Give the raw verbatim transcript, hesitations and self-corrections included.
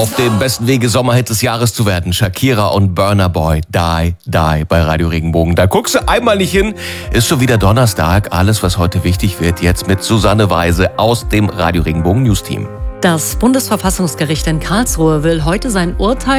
Auf dem besten Wege, Sommerhit des Jahres zu werden. Shakira und Burna Boy, Die, Die bei Radio Regenbogen. Da guckst du einmal nicht hin, ist schon wieder Donnerstag. Alles, was heute wichtig wird, jetzt mit Susanne Weise aus dem Radio Regenbogen News Team. Das Bundesverfassungsgericht in Karlsruhe will heute sein Urteil